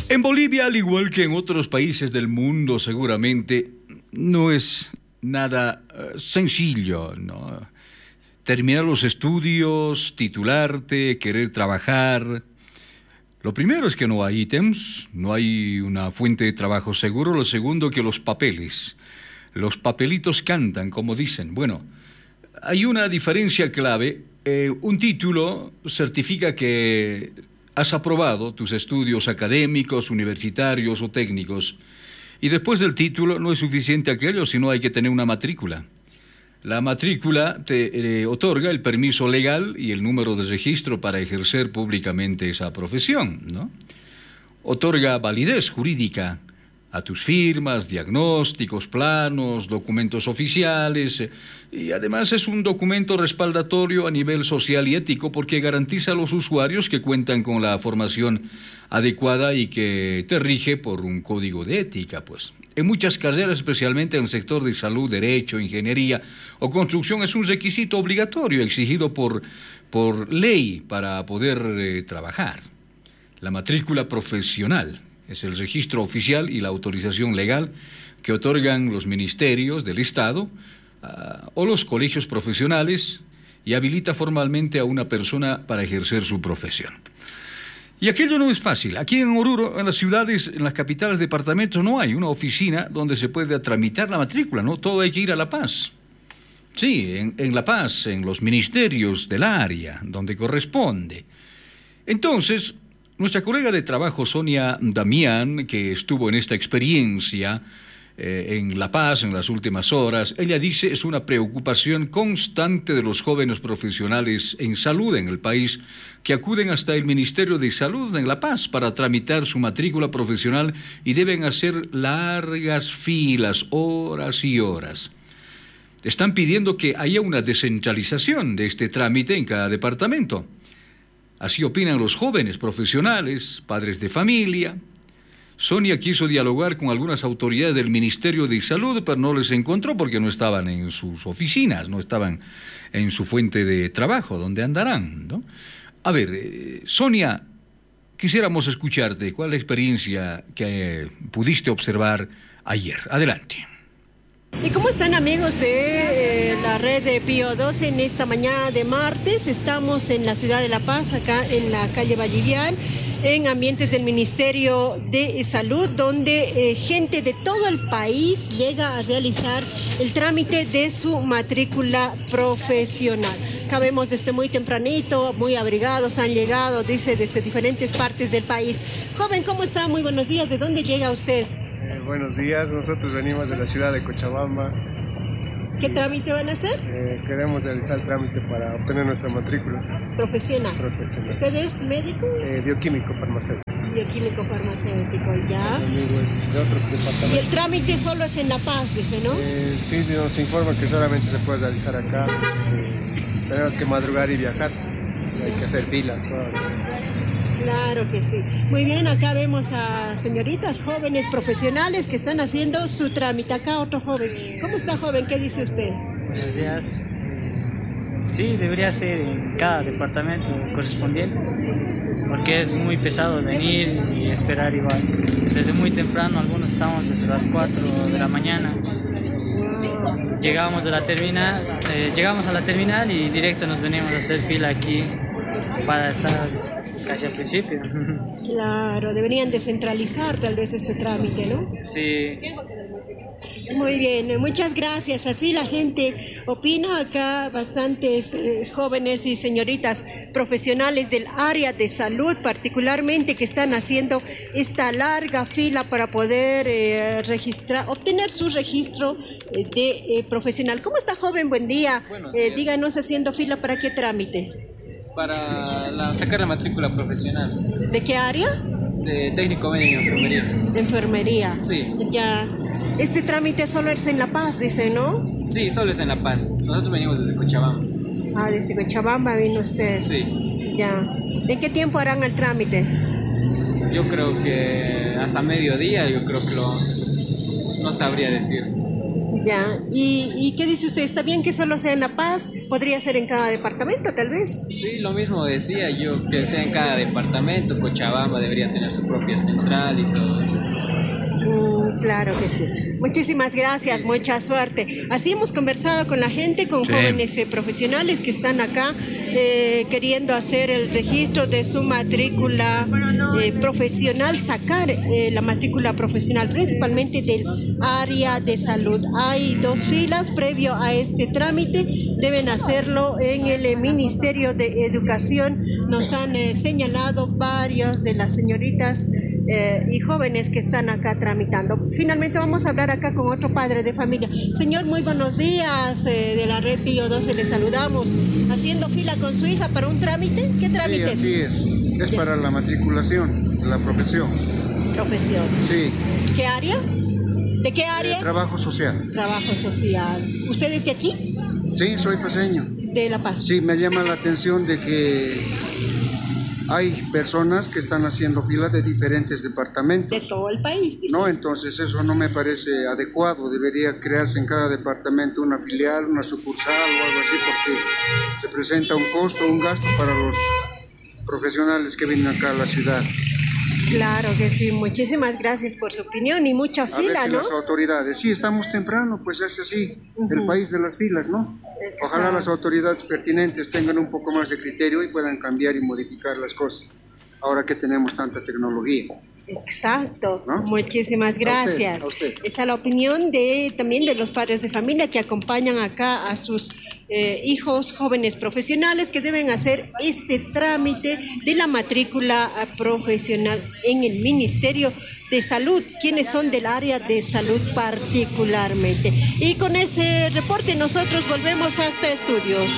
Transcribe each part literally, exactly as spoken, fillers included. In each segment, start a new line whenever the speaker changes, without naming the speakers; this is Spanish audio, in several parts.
En Bolivia, al igual que en otros países del mundo, seguramente, no es nada uh, sencillo, ¿no? Terminar los estudios, titularte, querer trabajar. Lo primero es que no hay ítems, no hay una fuente de trabajo seguro. Lo segundo, que los papeles, los papelitos cantan, como dicen. Bueno, hay una diferencia clave. Eh, un título certifica que has aprobado tus estudios académicos, universitarios o técnicos. Y después del título no es suficiente aquello, sino hay que tener una matrícula. La matrícula te eh, otorga el permiso legal y el número de registro para ejercer públicamente esa profesión, ¿no? Otorga validez jurídica a tus firmas, diagnósticos, planos, documentos oficiales, eh, y además es un documento respaldatorio a nivel social y ético porque garantiza a los usuarios que cuentan con la formación adecuada y que te rige por un código de ética, pues. En muchas carreras, especialmente en el sector de salud, derecho, ingeniería o construcción, es un requisito obligatorio exigido por, por ley para poder eh, trabajar. La matrícula profesional es el registro oficial y la autorización legal que otorgan los ministerios del Estado uh, o los colegios profesionales y habilita formalmente a una persona para ejercer su profesión. Y aquello no es fácil. Aquí en Oruro, en las ciudades, en las capitales, departamentos, no hay una oficina donde se pueda tramitar la matrícula, ¿no? Todo hay que ir a La Paz. Sí, en, en La Paz, en los ministerios del área, donde corresponde. Entonces, nuestra colega de trabajo, Sonia Damián, que estuvo en esta experiencia eh, en La Paz en las últimas horas, ella dice es una preocupación constante de los jóvenes profesionales en salud en el país que acuden hasta el Ministerio de Salud en La Paz para tramitar su matrícula profesional y deben hacer largas filas, horas y horas. Están pidiendo que haya una descentralización de este trámite en cada departamento. Así opinan los jóvenes profesionales, padres de familia. Sonia quiso dialogar con algunas autoridades del Ministerio de Salud, pero no les encontró porque no estaban en sus oficinas, no estaban en su fuente de trabajo, donde andarán, ¿no? A ver, eh, Sonia, quisiéramos escucharte. ¿Cuál es la experiencia que eh, pudiste observar ayer? Adelante.
¿Y cómo están, amigos de eh, la red de Pío doce? En esta mañana de martes estamos en la ciudad de La Paz, acá en la calle Vallivian, en ambientes del Ministerio de Salud, donde eh, gente de todo el país llega a realizar el trámite de su matrícula profesional. Acá vemos desde muy tempranito, muy abrigados, han llegado, dice, desde diferentes partes del país. Joven, ¿cómo está? Muy buenos días. ¿De dónde llega usted?
Eh, buenos días, nosotros venimos de la ciudad de Cochabamba.
¿Qué trámite van a hacer?
Eh, queremos realizar el trámite para obtener nuestra matrícula.
Profesional.
Profesional.
¿Usted es médico?
Eh, bioquímico farmacéutico.
Bioquímico farmacéutico, ya.
Mi amigo es de otro departamento.
Y el trámite solo es en La Paz, dice, ¿no?
Eh, sí, nos informa que solamente se puede realizar acá. Eh, tenemos que madrugar y viajar. Hay que hacer filas. Todo.
Claro que sí. Muy bien, acá vemos a señoritas jóvenes profesionales que están haciendo su trámite. Acá otro joven. ¿Cómo está, joven? ¿Qué dice usted?
Buenos días. Sí, debería ser en cada departamento correspondiente, porque es muy pesado venir y esperar igual. Desde muy temprano, algunos estamos desde las cuatro de la mañana. Llegamos a la terminal, eh, llegamos a la terminal y directo nos venimos a hacer fila aquí para estar casi al principio.
Claro, deberían descentralizar tal vez este trámite, ¿no?
Sí.
Muy bien, muchas gracias. Así la gente opina acá, bastantes eh, jóvenes y señoritas profesionales del área de salud, particularmente, que están haciendo esta larga fila para poder eh, registrar, obtener su registro eh, de eh, profesional. ¿Cómo está, joven? Buen día. Eh, díganos, haciendo fila para qué trámite.
Para la, sacar la matrícula profesional.
¿De qué área?
De técnico medio en enfermería.
De enfermería.
Sí.
Ya. Este trámite solo es en La Paz, dice, ¿no?
Sí, solo es en La Paz. Nosotros venimos desde Cochabamba.
Ah, desde Cochabamba vino usted.
Sí.
Ya. ¿En qué tiempo harán el trámite?
Yo creo que hasta mediodía, yo creo que lo vamos a hacer. No sabría decir.
Ya, ¿Y, ¿y qué dice usted? ¿Está bien que solo sea en La Paz? ¿Podría ser en cada departamento, tal vez?
Sí, lo mismo decía yo, que sea en cada departamento. Cochabamba debería tener su propia central y todo eso.
Mm, claro que sí. Muchísimas gracias, mucha suerte. Así hemos conversado con la gente, con
Sí.
jóvenes eh, profesionales que están acá eh, queriendo hacer el registro de su matrícula eh, profesional, sacar eh, la matrícula profesional, principalmente del área de salud. Hay dos filas previo a este trámite, deben hacerlo en el eh, Ministerio de Educación. Nos han eh, señalado varios de las señoritas Eh, y jóvenes que están acá tramitando. Finalmente vamos a hablar acá con otro padre de familia. Señor, muy buenos días, eh, de la red Pío doce le saludamos. ¿Haciendo fila con su hija para un trámite? ¿Qué trámite
Sí,
es?
así es. Es
Ya.
para la matriculación de la profesión.
Profesión.
Sí,
¿Qué área? ¿De qué
eh,
área?
trabajo social.
Trabajo social. ¿Usted es de aquí?
Sí, soy paseño.
De La Paz.
Sí, me llama la atención de que hay personas que están haciendo fila de diferentes
De
departamentos.
todo el país, dice.
No, entonces eso no me parece adecuado. Debería crearse en cada departamento una filial, una sucursal o algo así, porque se presenta un costo, un gasto para los profesionales que vienen acá a la ciudad.
Claro que sí. Muchísimas gracias por su opinión y mucha
A ver
fila,
si
¿no?
las autoridades, sí, estamos temprano, pues es así, el país de las filas, ¿no? Ojalá
Exacto.
las autoridades pertinentes tengan un poco más de criterio y puedan cambiar y modificar las cosas, ahora que tenemos tanta tecnología.
Exacto,
¿No?
muchísimas gracias.
a usted.
Esa es la opinión de también de los padres de familia que acompañan acá a sus eh, hijos jóvenes profesionales que deben hacer este trámite de la matrícula eh, profesional en el Ministerio de Salud, quienes son del área de salud particularmente. Y con ese reporte nosotros volvemos hasta estudios.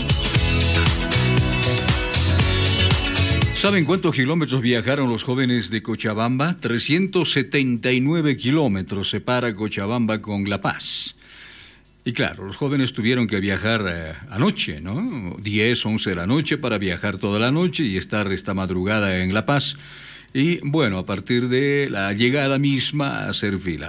¿Saben cuántos kilómetros viajaron los jóvenes de Cochabamba? trescientos setenta y nueve kilómetros separa Cochabamba con La Paz. Y claro, los jóvenes tuvieron que viajar eh, anoche, ¿no? diez, once de la noche para viajar toda la noche y estar esta madrugada en La Paz. Y bueno, a partir de la llegada misma, hacer fila.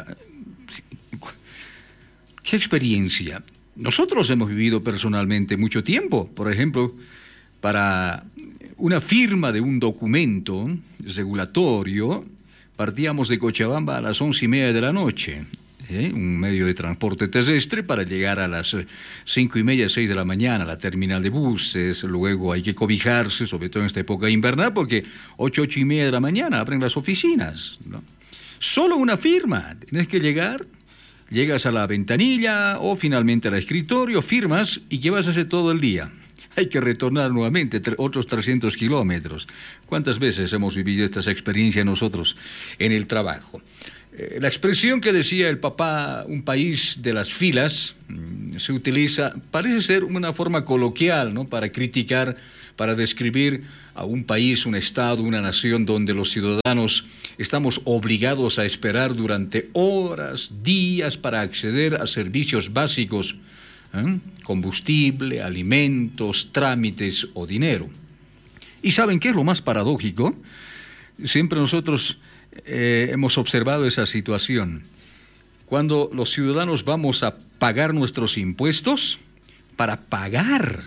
¿Qué experiencia? Nosotros hemos vivido personalmente mucho tiempo. Por ejemplo, para una firma de un documento regulatorio, partíamos de Cochabamba a las once y media de la noche, ¿eh? un medio de transporte terrestre para llegar a las cinco y media, seis de la mañana a la terminal de buses. Luego hay que cobijarse, sobre todo en esta época invernal, porque ocho, ocho y media de la mañana abren las oficinas, ¿no? Solo una firma, tienes que llegar, llegas a la ventanilla o finalmente al escritorio, firmas y ¿qué vas a hacer todo el día? Hay que retornar nuevamente otros trescientos kilómetros. ¿Cuántas veces hemos vivido estas experiencias nosotros en el trabajo? Eh, la expresión que decía el papá, un país de las filas, mmm, se utiliza, parece ser una forma coloquial, ¿no? Para criticar, para describir a un país, un estado, una nación donde los ciudadanos estamos obligados a esperar durante horas, días para acceder a servicios básicos, ¿eh? Combustible, alimentos, trámites o dinero. ¿Y saben qué es lo más paradójico? Siempre nosotros eh, hemos observado esa situación. Cuando los ciudadanos vamos a pagar nuestros impuestos, para pagar,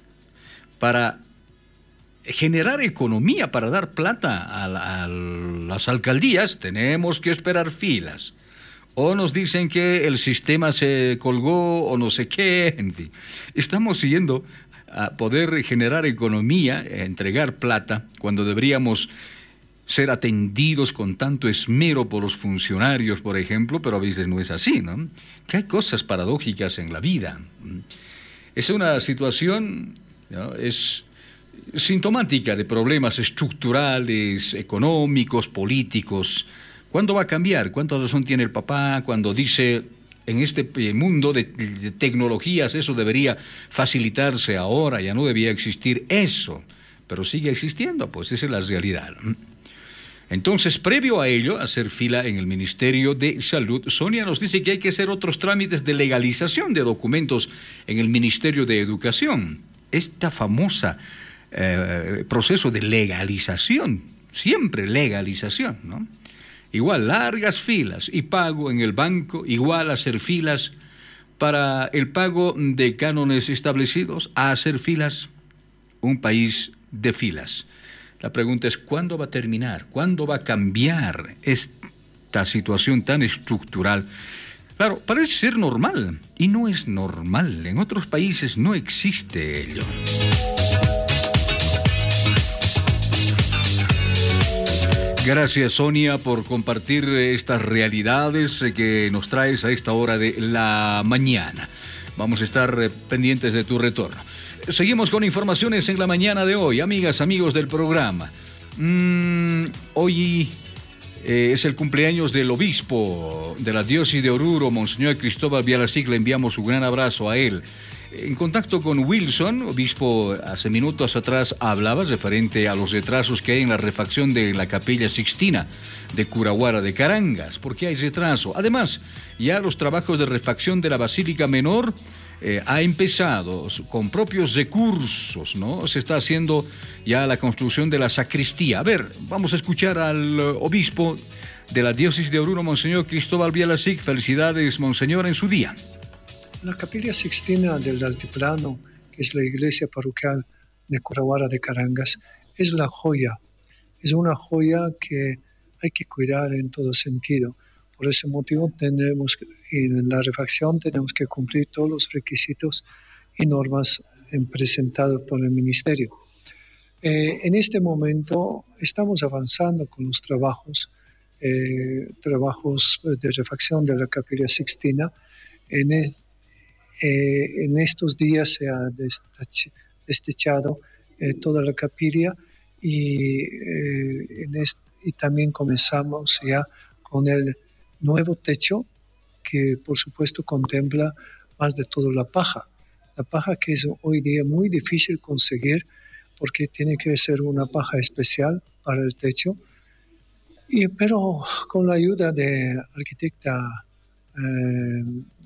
para generar economía, para dar plata a, a las alcaldías, tenemos que esperar filas. O nos dicen que el sistema se colgó o no sé qué, en fin. Estamos yendo a poder generar economía, entregar plata, cuando deberíamos ser atendidos con tanto esmero por los funcionarios, por ejemplo, pero a veces no es así, ¿no? Que hay cosas paradójicas en la vida. Es una situación, ¿no? Es sintomática de problemas estructurales, económicos, políticos. ¿Cuándo va a cambiar? ¿Cuánta razón tiene el papá cuando dice en este mundo de, de tecnologías eso debería facilitarse ahora, ya no debía existir eso, pero sigue existiendo? Pues esa es la realidad. Entonces, previo a ello, hacer fila en el Ministerio de Salud, Sonia nos dice que hay que hacer otros trámites de legalización de documentos en el Ministerio de Educación. Esta famosa eh, proceso de legalización, siempre legalización, ¿no? Igual largas filas y pago en el banco, igual hacer filas para el pago de cánones establecidos a hacer filas, un país de filas. La pregunta es, ¿cuándo va a terminar? ¿Cuándo va a cambiar esta situación tan estructural? Claro, parece ser normal, y no es normal. En otros países no existe ello. Gracias, Sonia, por compartir estas realidades que nos traes a esta hora de la mañana. Vamos a estar pendientes de tu retorno. Seguimos con informaciones en la mañana de hoy. Amigas, amigos del programa. Mm, hoy eh, es el cumpleaños del obispo de la diócesis de Oruro, Monseñor Cristóbal Bialacic. Le enviamos un gran abrazo a él. En contacto con Wilson, obispo, hace minutos atrás hablabas referente a los retrasos que hay en la refacción de la Capilla Sixtina de Curahuara de Carangas. ¿Por qué hay retraso? Además, ya los trabajos de refacción de la Basílica Menor eh, ha empezado con propios recursos, ¿no? Se está haciendo ya la construcción de la sacristía. A ver, vamos a escuchar al obispo de la diócesis de Oruro, Monseñor Cristóbal Bialacic. Felicidades, Monseñor, en su día.
La Capilla Sixtina del Altiplano, que es la iglesia parroquial de Curahuara de Carangas, es la joya. Es una joya que hay que cuidar en todo sentido. Por ese motivo, tenemos, en la refacción tenemos que cumplir todos los requisitos y normas presentados por el Ministerio. Eh, en este momento estamos avanzando con los trabajos, eh, trabajos de refacción de la Capilla Sixtina. En el, Eh, en estos días se ha destechado eh, toda la capilla y, eh, en est- y también comenzamos ya con el nuevo techo que por supuesto contempla más de todo la paja. La paja que es hoy día muy difícil conseguir porque tiene que ser una paja especial para el techo, y, pero con la ayuda de arquitecta eh,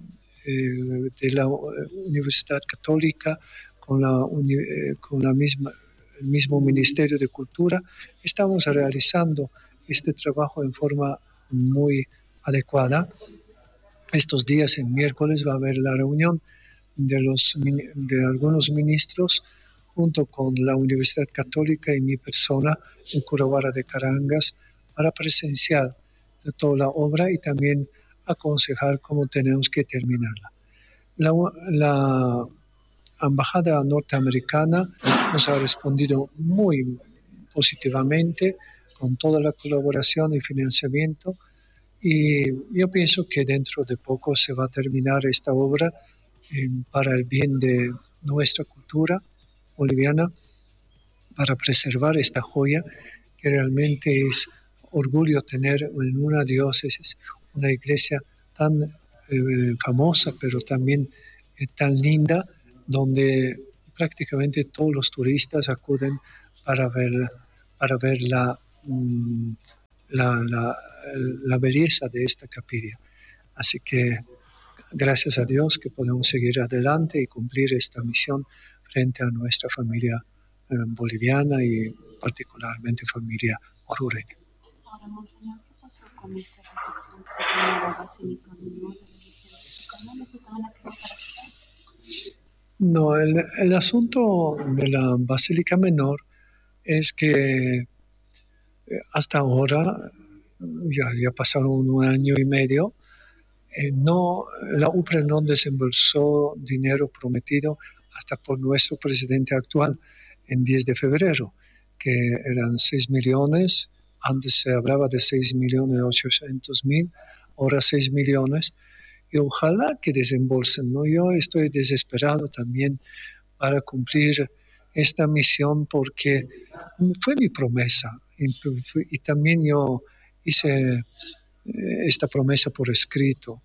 de la Universidad Católica, con, la, con la misma, el mismo Ministerio de Cultura, estamos realizando este trabajo en forma muy adecuada. Estos días, el miércoles, va a haber la reunión de, los, de algunos ministros junto con la Universidad Católica y mi persona en Curahuara de Carangas para presenciar de toda la obra y también aconsejar cómo tenemos que terminarla. La, la embajada norteamericana nos ha respondido muy positivamente con toda la colaboración y financiamiento, y yo pienso que dentro de poco se va a terminar esta obra eh, para el bien de nuestra cultura boliviana, para preservar esta joya que realmente es orgullo tener en una diócesis una iglesia tan eh, famosa, pero también eh, tan linda, donde prácticamente todos los turistas acuden para ver, para ver la, mm, la, la, la belleza de esta capilla. Así que gracias a Dios que podemos seguir adelante y cumplir esta misión frente a nuestra familia eh, boliviana y particularmente familia orureña.
Ahora, Monseñor, ¿qué pasó con esta reflexión que se tiene en la Basílica Menor de la Virgen de Socorro?
No, el, el asunto de la Basílica Menor es que hasta ahora, ya, ya pasaron un año y medio, eh, no, la U P R E no desembolsó dinero prometido hasta por nuestro presidente actual en diez de febrero, que eran seis millones. Antes se hablaba de seis millones ochocientos mil, ahora seis millones, y ojalá que desembolsen, ¿no? Yo estoy desesperado también para cumplir esta misión porque fue mi promesa, y, y también yo hice esta promesa por escrito,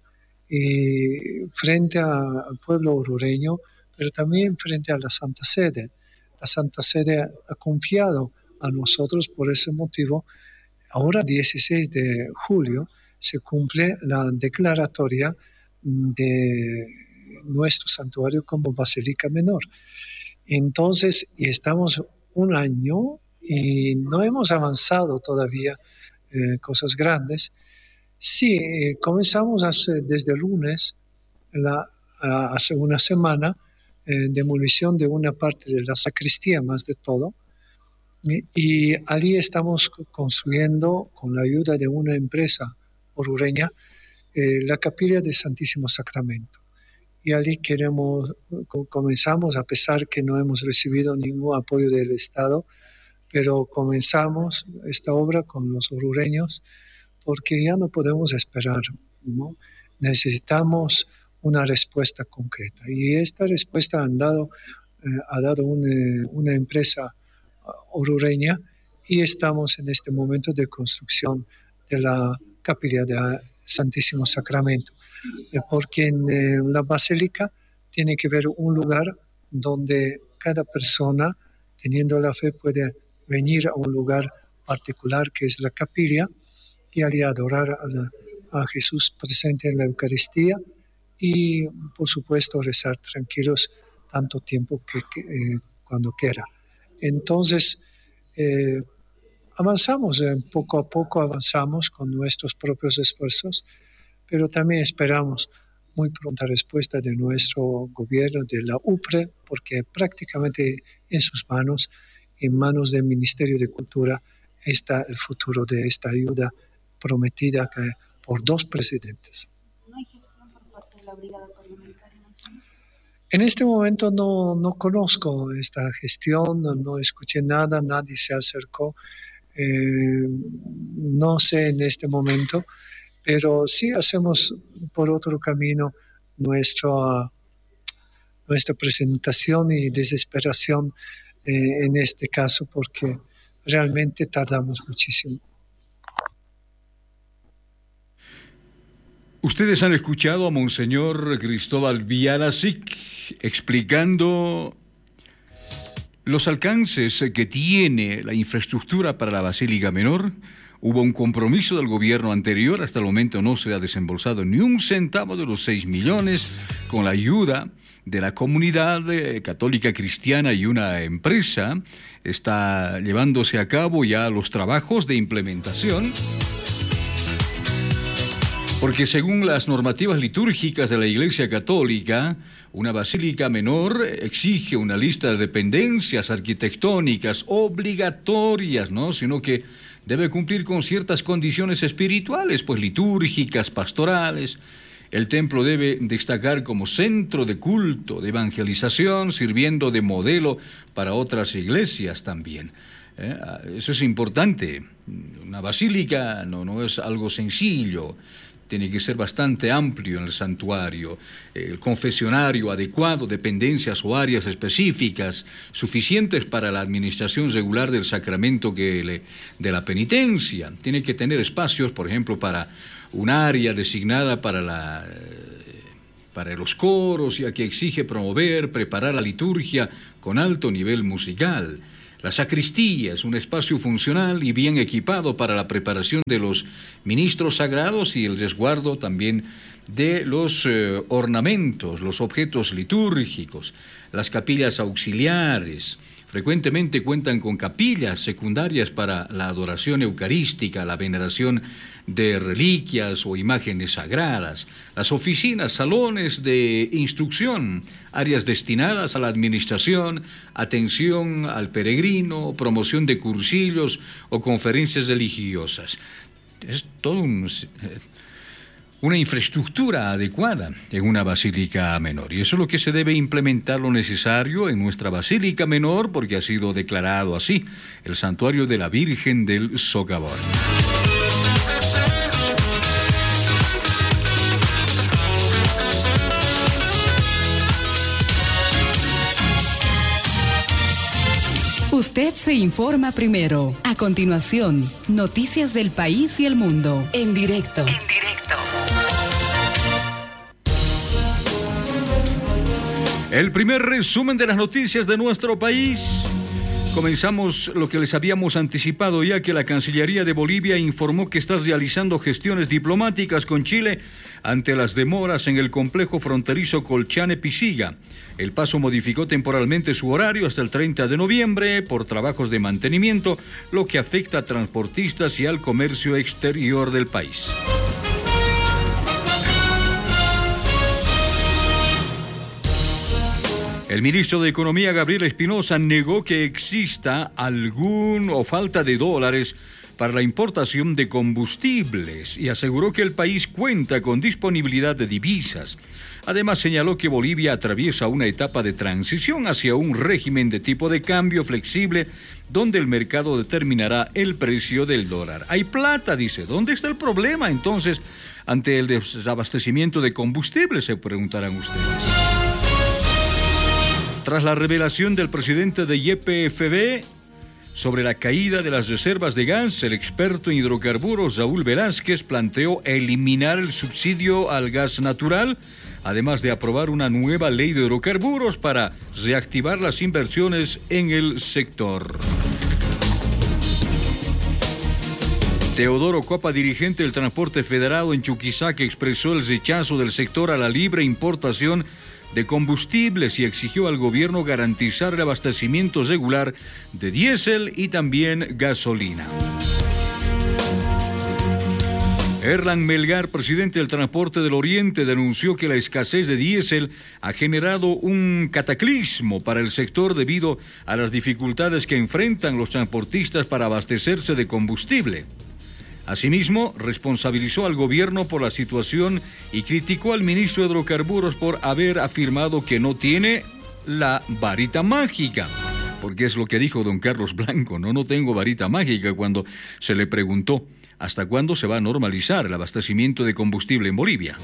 y frente a, al pueblo orureño, pero también frente a la Santa Sede. La Santa Sede ha confiado a nosotros, por ese motivo. Ahora, dieciséis de julio, se cumple la declaratoria de nuestro santuario como Basílica Menor. Entonces, y estamos un año y no hemos avanzado todavía eh, cosas grandes. Sí, eh, comenzamos hace, desde el lunes la, uh, hace una semana, eh, demolición de una parte de la sacristía más de todo. Y, y allí estamos construyendo, con la ayuda de una empresa orureña, eh, la capilla del Santísimo Sacramento. Y allí queremos, comenzamos, a pesar que no hemos recibido ningún apoyo del Estado, pero comenzamos esta obra con los orureños porque ya no podemos esperar, ¿no? Necesitamos una respuesta concreta. Y esta respuesta han dado, eh, ha dado una, una empresa orureña y estamos en este momento de construcción de la capilla del Santísimo Sacramento. Eh, porque en eh, la basílica tiene que haber un lugar donde cada persona, teniendo la fe, puede venir a un lugar particular que es la capilla y allí adorar a, la, a Jesús presente en la Eucaristía y, por supuesto, rezar tranquilos tanto tiempo que, que eh, cuando quiera. Entonces, eh, avanzamos, eh, poco a poco avanzamos con nuestros propios esfuerzos, pero también esperamos muy pronta respuesta de nuestro gobierno, de la U P R E, porque prácticamente en sus manos, en manos del Ministerio de Cultura, está el futuro de esta ayuda prometida que, por dos presidentes.
¿No hay gestión por parte de la Brigada Parlamentaria Nacional?
En este momento no, no conozco esta gestión, no, no escuché nada, nadie se acercó, eh, no sé en este momento, pero sí hacemos por otro camino nuestra, nuestra presentación y desesperación eh, en este caso, porque realmente tardamos muchísimo.
Ustedes han escuchado a Monseñor Cristóbal Bialacic explicando los alcances que tiene la infraestructura para la Basílica Menor. Hubo un compromiso del gobierno anterior, hasta el momento no se ha desembolsado ni un centavo de los seis millones, con la ayuda de la comunidad católica cristiana y una empresa. Está llevándose a cabo ya los trabajos de implementación, porque según las normativas litúrgicas de la Iglesia Católica, una basílica menor exige una lista de dependencias arquitectónicas obligatorias, ¿no? Sino que debe cumplir con ciertas condiciones espirituales, pues litúrgicas, pastorales. El templo debe destacar como centro de culto, de evangelización, sirviendo de modelo para otras iglesias también. ¿Eh? Eso es importante. Una basílica no, no es algo sencillo. Tiene que ser bastante amplio en el santuario, el confesionario adecuado, dependencias o áreas específicas suficientes para la administración regular del sacramento que le, de la penitencia. Tiene que tener espacios, por ejemplo, para un área designada para, la, para los coros, ya que exige promover, preparar la liturgia con alto nivel musical. La sacristía es un espacio funcional y bien equipado para la preparación de los ministros sagrados y el resguardo también de los eh, ornamentos, los objetos litúrgicos. Las capillas auxiliares frecuentemente cuentan con capillas secundarias para la adoración eucarística, la veneración de reliquias o imágenes sagradas, las oficinas, salones de instrucción, áreas destinadas a la administración, atención al peregrino, promoción de cursillos o conferencias religiosas. Es todo un, una infraestructura adecuada en una basílica menor. Y eso es lo que se debe implementar lo necesario en nuestra basílica menor, porque ha sido declarado así, el santuario de la Virgen del Socavón.
Usted se informa primero. A continuación, noticias del país y el mundo. En directo. En directo.
El primer resumen de las noticias de nuestro país. Comenzamos lo que les habíamos anticipado, ya que la Cancillería de Bolivia informó que está realizando gestiones diplomáticas con Chile ante las demoras en el complejo fronterizo Colchane-Pisiga. El Paso modificó temporalmente su horario hasta el treinta de noviembre por trabajos de mantenimiento, lo que afecta a transportistas y al comercio exterior del país. El ministro de Economía, Gabriel Espinosa, negó que exista algún o falta de dólares para la importación de combustibles y aseguró que el país cuenta con disponibilidad de divisas. Además, señaló que Bolivia atraviesa una etapa de transición hacia un régimen de tipo de cambio flexible donde el mercado determinará el precio del dólar. Hay plata, dice. ¿Dónde está el problema entonces ante el desabastecimiento de combustibles? Se preguntarán ustedes. Tras la revelación del presidente de Y P F B sobre la caída de las reservas de gas, el experto en hidrocarburos Saúl Velázquez planteó eliminar el subsidio al gas natural, además de aprobar una nueva ley de hidrocarburos para reactivar las inversiones en el sector. Teodoro Copa, dirigente del Transporte Federado en Chuquisaca, expresó el rechazo del sector a la libre importación de combustibles y exigió al gobierno garantizar el abastecimiento regular de diésel y también gasolina. Erlan Melgar, presidente del Transporte del Oriente, denunció que la escasez de diésel ha generado un cataclismo para el sector debido a las dificultades que enfrentan los transportistas para abastecerse de combustible. Asimismo, responsabilizó al gobierno por la situación y criticó al ministro de Hidrocarburos por haber afirmado que no tiene la varita mágica. Porque es lo que dijo don Carlos Blanco, no, no tengo varita mágica, cuando se le preguntó hasta cuándo se va a normalizar el abastecimiento de combustible en Bolivia.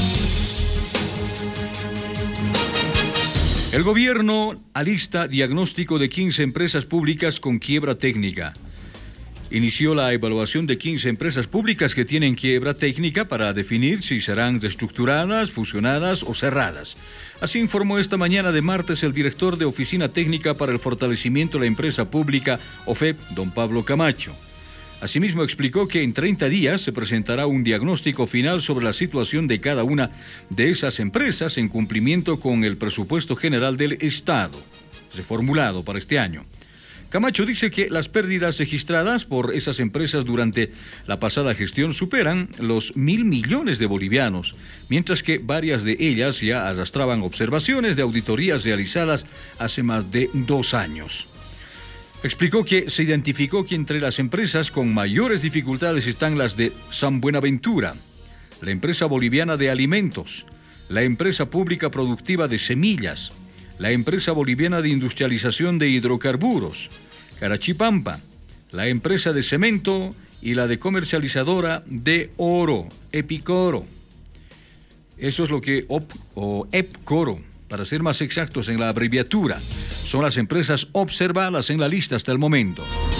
El gobierno alista diagnóstico de quince empresas públicas con quiebra técnica. Inició la evaluación de quince empresas públicas que tienen quiebra técnica para definir si serán reestructuradas, fusionadas o cerradas. Así informó esta mañana de martes el director de Oficina Técnica para el Fortalecimiento de la Empresa Pública, O F E P, don Pablo Camacho. Asimismo explicó que en treinta días se presentará un diagnóstico final sobre la situación de cada una de esas empresas en cumplimiento con el presupuesto general del Estado, reformulado para este año. Camacho dice que las pérdidas registradas por esas empresas durante la pasada gestión superan los mil millones de bolivianos, mientras que varias de ellas ya arrastraban observaciones de auditorías realizadas hace más de dos años. Explicó que se identificó que entre las empresas con mayores dificultades están las de San Buenaventura, la empresa boliviana de alimentos, la empresa pública productiva de semillas, la empresa boliviana de industrialización de hidrocarburos, Carachipampa, la empresa de cemento y la de comercializadora de oro, Epicoro. Eso es lo que O P o Epcoro, para ser más exactos en la abreviatura, son las empresas observadas en la lista hasta el momento.